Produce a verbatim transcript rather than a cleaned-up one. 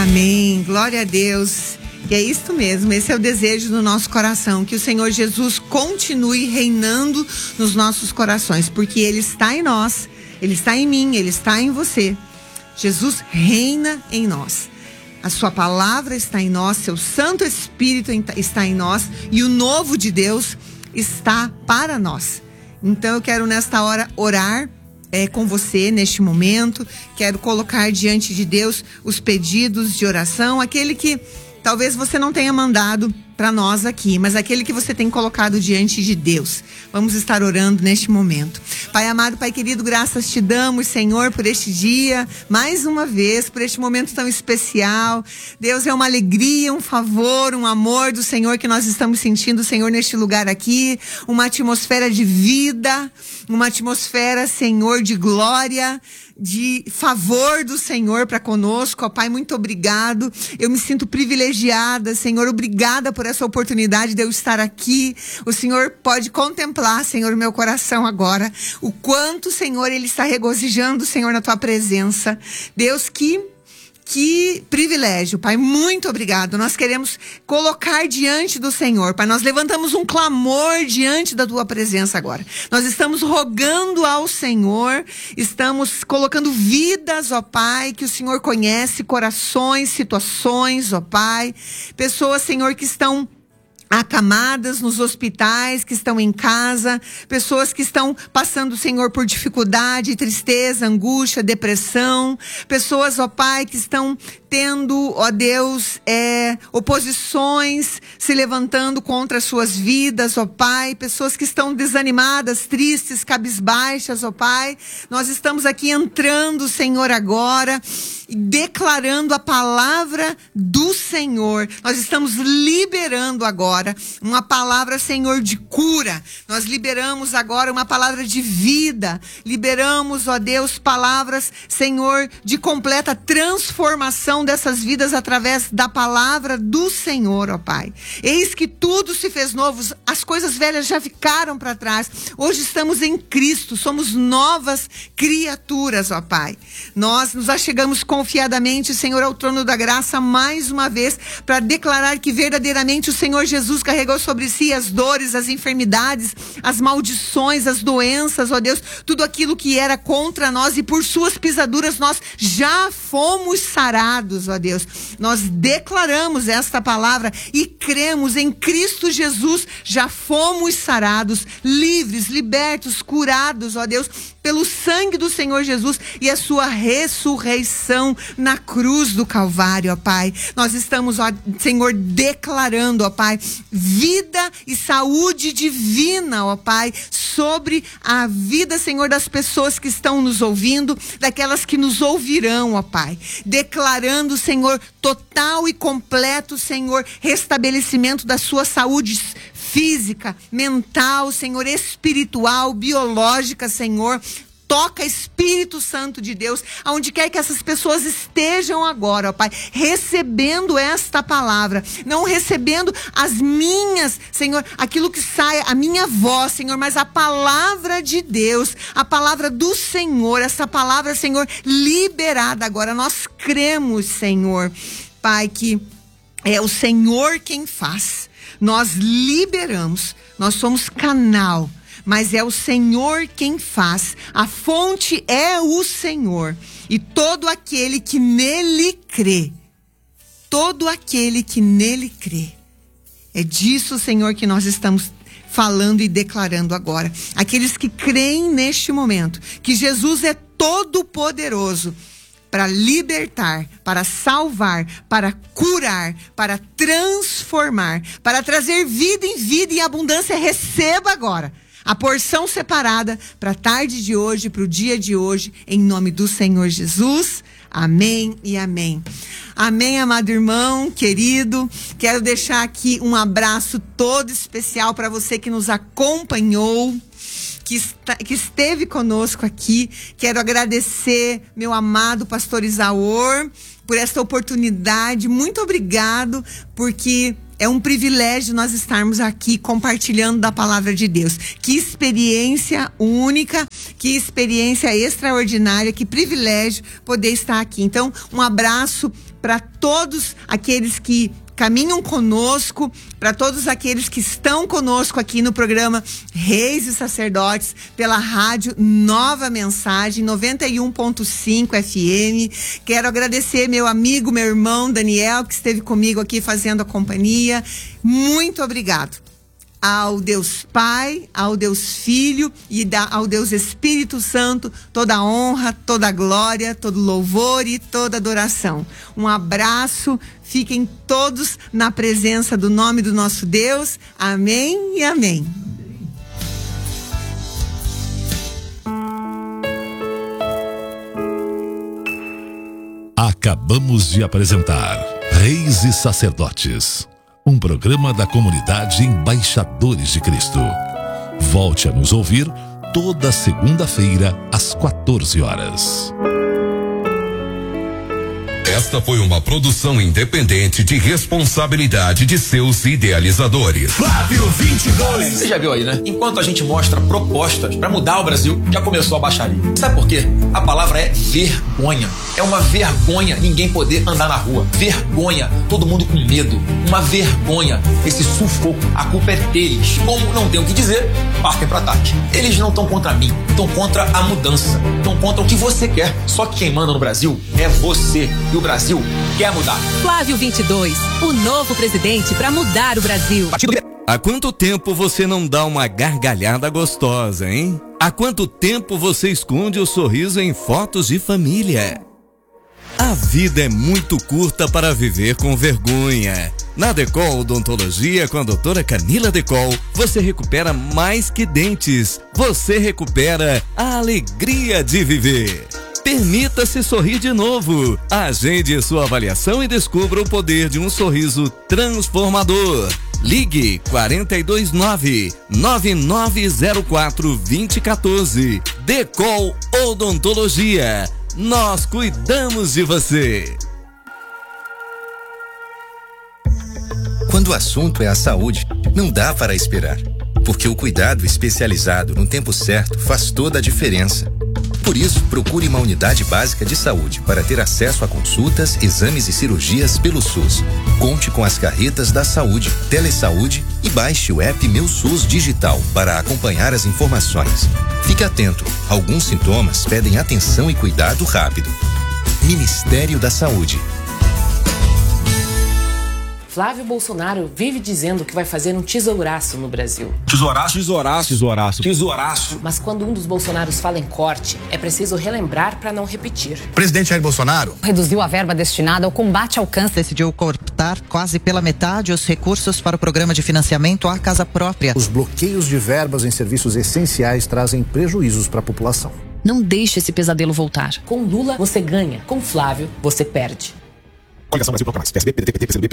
Amém, glória a Deus. E é isso mesmo, esse é o desejo do nosso coração, que o Senhor Jesus continue reinando nos nossos corações, porque Ele está em nós, Ele está em mim, Ele está em você. Jesus reina em nós. A sua palavra está em nós, seu Santo Espírito está em nós e o novo de Deus está para nós. Então eu quero nesta hora orar É, com você neste momento. Quero colocar diante de Deus os pedidos de oração, aquele que talvez você não tenha mandado para nós aqui, mas aquele que você tem colocado diante de Deus. Vamos estar orando neste momento. Pai amado, Pai querido, graças te damos, Senhor, por este dia, mais uma vez, por este momento tão especial. Deus, é uma alegria, um favor, um amor do Senhor que nós estamos sentindo, Senhor, neste lugar aqui, uma atmosfera de vida, uma atmosfera, Senhor, de glória, de favor do Senhor para conosco. Ó Pai, muito obrigado. Eu me sinto privilegiada, Senhor, obrigada por essa oportunidade de eu estar aqui. O Senhor pode contemplar, Senhor, meu coração agora, o quanto, Senhor, Ele está regozijando, Senhor, na Tua presença. Deus, que Que privilégio, Pai, muito obrigado. Nós queremos colocar diante do Senhor, Pai, nós levantamos um clamor diante da Tua presença agora. Nós estamos rogando ao Senhor, estamos colocando vidas, ó Pai, que o Senhor conhece, corações, situações, ó Pai, pessoas, Senhor, que estão acamadas nos hospitais, que estão em casa, pessoas que estão passando, Senhor, por dificuldade, tristeza, angústia, depressão, pessoas, ó Pai, que estão tendo, ó Deus, é, oposições se levantando contra as suas vidas, ó Pai, pessoas que estão desanimadas, tristes, cabisbaixas, ó Pai. Nós estamos aqui entrando, Senhor, agora, declarando a palavra do Senhor. Nós estamos liberando agora uma palavra, Senhor, de cura. Nós liberamos agora uma palavra de vida. Liberamos, ó Deus, palavras, Senhor, de completa transformação dessas vidas através da palavra do Senhor, ó Pai. Eis que tudo se fez novo, as coisas velhas já ficaram para trás. Hoje estamos em Cristo, somos novas criaturas, ó Pai. Nós nos achegamos confiadamente, Senhor, ao trono da graça mais uma vez para declarar que verdadeiramente o Senhor Jesus carregou sobre si as dores, as enfermidades, as maldições, as doenças, ó Deus, tudo aquilo que era contra nós, e por suas pisaduras nós já fomos sarados, ó Deus. Nós declaramos esta palavra e cremos em Cristo Jesus, já fomos sarados, livres, libertos, curados, ó Deus, pelo sangue do Senhor Jesus e a sua ressurreição na cruz do Calvário, ó Pai. Nós estamos, ó Senhor, declarando, ó Pai, vida e saúde divina, ó Pai, sobre a vida, Senhor, das pessoas que estão nos ouvindo, daquelas que nos ouvirão, ó Pai. Declarando, Senhor, total e completo, Senhor, restabelecimento da sua saúde física, mental, Senhor, espiritual, biológica, Senhor. Toca, Espírito Santo de Deus, aonde quer que essas pessoas estejam agora, ó Pai, recebendo esta palavra, não recebendo as minhas, Senhor, aquilo que sai, a minha voz, Senhor, mas a palavra de Deus, a palavra do Senhor, essa palavra, Senhor, liberada agora. Nós cremos, Senhor, Pai, que é o Senhor quem faz. Nós liberamos, nós somos canal, mas é o Senhor quem faz. A fonte é o Senhor. E todo aquele que nele crê, todo aquele que nele crê. É disso, Senhor, que nós estamos falando e declarando agora. Aqueles que creem neste momento, que Jesus é todo poderoso para libertar, para salvar, para curar, para transformar, para trazer vida em vida e abundância. Receba agora a porção separada para a tarde de hoje, para o dia de hoje, em nome do Senhor Jesus. Amém e amém. Amém, amado irmão, querido. Quero deixar aqui um abraço todo especial para você que nos acompanhou, que, está, que esteve conosco aqui. Quero agradecer meu amado pastor Isaor por esta oportunidade. Muito obrigado, porque É um privilégio nós estarmos aqui compartilhando da palavra de Deus. Que experiência única, que experiência extraordinária, que privilégio poder estar aqui. Então, um abraço para todos aqueles que caminham conosco, para todos aqueles que estão conosco aqui no programa Reis e Sacerdotes, pela rádio Nova Mensagem, noventa e um ponto cinco F M. Quero agradecer meu amigo, meu irmão Daniel, que esteve comigo aqui fazendo a companhia. Muito obrigado. Ao Deus Pai, ao Deus Filho e da, ao Deus Espírito Santo, toda a honra, toda a glória, todo louvor e toda adoração. Um abraço, fiquem todos na presença do nome do nosso Deus. Amém e amém. Acabamos de apresentar Reis e Sacerdotes, um programa da comunidade Embaixadores de Cristo. Volte a nos ouvir toda segunda-feira às quatorze horas. Esta foi uma produção independente de responsabilidade de seus idealizadores. Flávio vinte e dois. Você já viu aí, né? Enquanto a gente mostra propostas pra mudar o Brasil, já começou a baixaria. Sabe por quê? A palavra é vergonha. É uma vergonha ninguém poder andar na rua. Vergonha, todo mundo com medo. Uma vergonha, esse sufoco. A culpa é deles. Como não tem o que dizer, partem pro ataque. Eles não estão contra mim, estão contra a mudança. Estão contra o que você quer. Só que quem manda no Brasil é você. E o Brasil quer mudar. Flávio vinte e dois, o novo presidente para mudar o Brasil. Há quanto tempo você não dá uma gargalhada gostosa, hein? Há quanto tempo você esconde o sorriso em fotos de família? A vida é muito curta para viver com vergonha. Na Decol Odontologia, com a doutora Camila Decol, você recupera mais que dentes. Você recupera a alegria de viver. Permita-se sorrir de novo. Agende sua avaliação e descubra o poder de um sorriso transformador. Ligue quatro dois nove, nove nove zero quatro, dois zero um quatro. Decol Odontologia. Nós cuidamos de você. Quando o assunto é a saúde, não dá para esperar. Porque o cuidado especializado no tempo certo faz toda a diferença. Por isso, procure uma unidade básica de saúde para ter acesso a consultas, exames e cirurgias pelo SUS. Conte com as carretas da saúde, Telesaúde e baixe o app Meu SUS Digital para acompanhar as informações. Fique atento, alguns sintomas pedem atenção e cuidado rápido. Ministério da Saúde. Flávio Bolsonaro vive dizendo que vai fazer um tesouraço no Brasil. Tesouraço, tesouraço, tesouraço, tesouraço. Mas quando um dos Bolsonaros fala em corte, é preciso relembrar para não repetir. O presidente Jair Bolsonaro reduziu a verba destinada ao combate ao câncer. Decidiu cortar quase pela metade os recursos para o programa de financiamento à casa própria. Os bloqueios de verbas em serviços essenciais trazem prejuízos para a população. Não deixe esse pesadelo voltar. Com Lula, você ganha. Com Flávio, você perde. Coligação Brasil Bloco Mais, P S B, P D T, P T, P C do B,